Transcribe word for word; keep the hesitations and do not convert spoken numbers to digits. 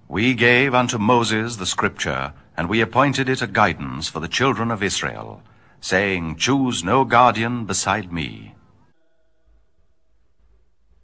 We gave unto Moses the scripture, and we appointed it a guidance for the children of Israel, saying, Choose no guardian beside me.